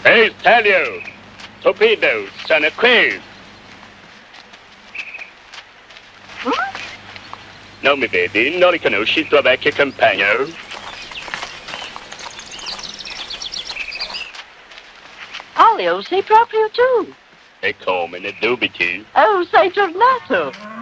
Hey, Stelio! Torpedo, sono qui! Non mi vedi? Non riconosci il tuo vecchio compagno? Olio, sei proprio tu. E come ne dubiti? Oh, sei tornato.